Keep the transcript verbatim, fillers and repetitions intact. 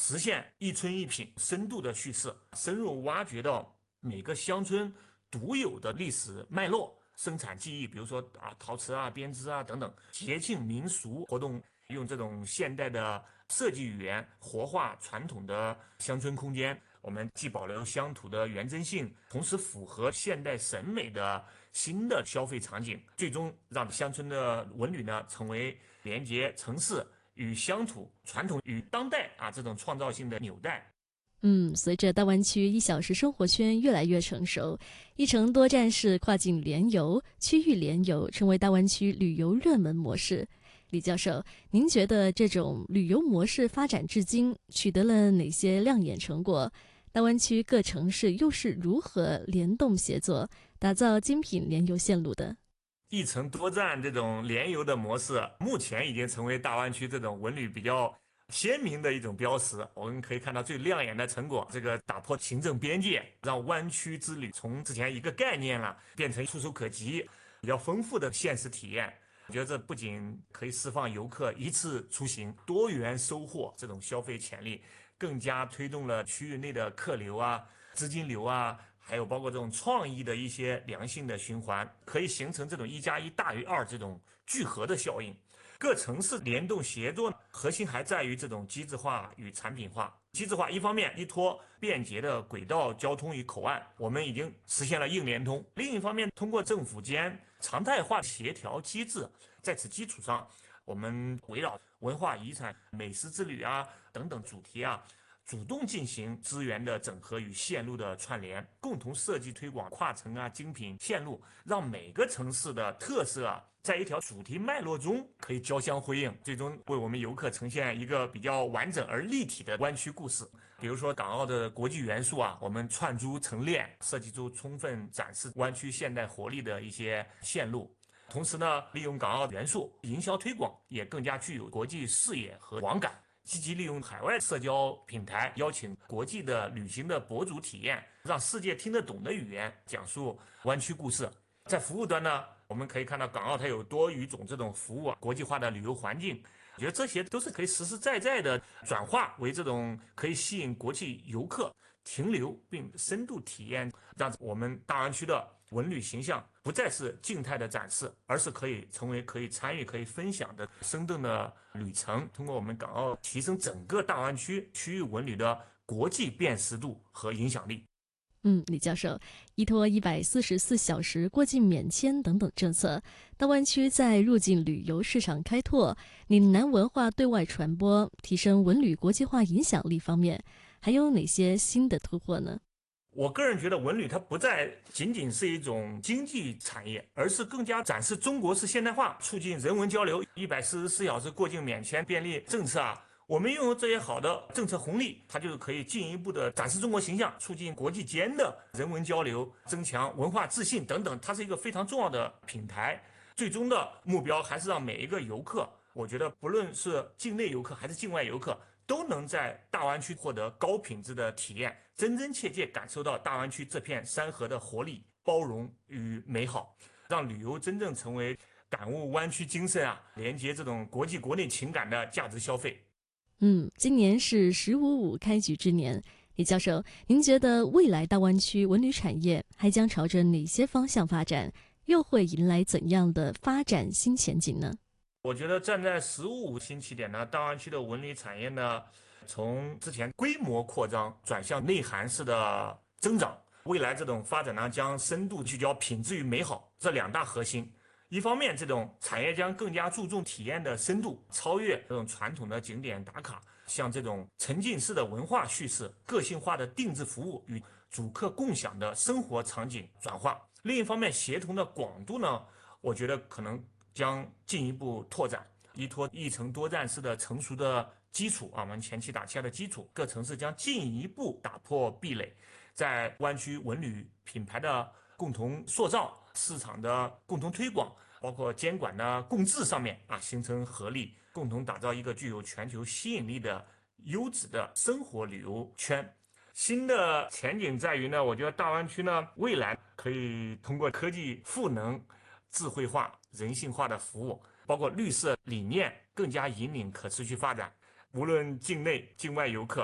实现一村一品深度的叙事，深入挖掘到每个乡村独有的历史脉络、生产技艺，比如说啊陶瓷啊、编织啊等等，节庆民俗活动，用这种现代的设计语言活化传统的乡村空间。我们既保留乡土的原真性，同时符合现代审美的新的消费场景，最终让乡村的文旅呢成为连接城市与乡土、传统与当代啊这种创造性的纽带。 嗯，随着大湾区一小时生活圈越来越成熟，一城多站式跨境联游、区域联游成为大湾区旅游热门模式。李教授，您觉得这种旅游模式发展至今取得了哪些亮眼成果？大湾区各城市又是如何联动协作，打造精品联游线路的？ 一城多站这种联游的模式，目前已经成为大湾区这种文旅比较鲜明的一种标识。我们可以看到最亮眼的成果，这个打破行政边界，让湾区之旅从之前一个概念了，变成触手可及、比较丰富的现实体验。我觉得这不仅可以释放游客一次出行多元收获这种消费潜力，更加推动了区域内的客流啊、资金流啊，还有包括这种创意的一些良性的循环，可以形成这种一加一大于二这种聚合的效应。各城市联动协作，核心还在于这种机制化与产品化。机制化一方面依托便捷的轨道交通与口岸，我们已经实现了硬联通；另一方面，通过政府间常态化协调机制，在此基础上，我们围绕文化遗产、美食之旅啊等等主题啊，主动进行资源的整合与线路的串联，共同设计推广跨城啊精品线路，让每个城市的特色啊在一条主题脉络中可以交相辉映，最终为我们游客呈现一个比较完整而立体的湾区故事。比如说港澳的国际元素啊，我们串珠成链，设计出充分展示湾区现代活力的一些线路。同时呢，利用港澳元素，营销推广也更加具有国际视野和网感。积极利用海外社交平台，邀请国际的旅行的博主体验，让世界听得懂的语言讲述湾区故事。在服务端呢，我们可以看到港澳它有多语种这种服务啊，国际化的旅游环境，我觉得这些都是可以实实在在的转化为这种可以吸引国际游客停留并深度体验，让我们大湾区的文旅形象不再是静态的展示，而是可以成为可以参与、可以分享的生动的旅程。通过我们港澳提升整个大湾区区域文旅的国际辨识度和影响力。 嗯，李教授，依托一百四十四小时过境免签等等政策，大湾区在入境旅游市场开拓、岭南文化对外传播、提升文旅国际化影响力方面，还有哪些新的突破呢？ 我个人觉得文旅它不再仅仅是一种经济产业，而是更加展示中国式现代化，促进人文交流。一百四十四小时过境免签便利政策啊，我们拥有这些好的政策红利，它就可以进一步的展示中国形象，促进国际间的人文交流，增强文化自信等等。它是一个非常重要的平台。最终的目标还是让每一个游客，我觉得不论是境内游客还是境外游客，都能在大湾区获得高品质的体验，真真切切感受到大湾区这片山河的活力、包容与美好，让旅游真正成为感悟湾区精神啊，连接这种国际国内情感的价值消费。 嗯，今年是“十五五”开局之年，李教授，您觉得未来大湾区文旅产业还将朝着哪些方向发展？又会迎来怎样的发展新前景呢？ 我觉得站在“十五五”新起点呢，大湾区的文旅产业呢，从之前规模扩张转向内涵式的增长。未来这种发展呢，将深度聚焦品质与美好这两大核心。一方面，这种产业将更加注重体验的深度，超越这种传统的景点打卡，像这种沉浸式的文化叙事、个性化的定制服务与主客共享的生活场景转化。另一方面，协同的广度呢，我觉得可能将进一步拓展，依托一城多站式的成熟的基础啊，我们前期打下的基础，各城市将进一步打破壁垒，在湾区文旅品牌的共同塑造、市场的共同推广，包括监管的共治上面啊，形成合力，共同打造一个具有全球吸引力的优质的生活旅游圈。新的前景在于呢，我觉得大湾区呢，未来可以通过科技赋能、智慧化、人性化的服务，包括绿色理念，更加引领可持续发展。无论境内、境外游客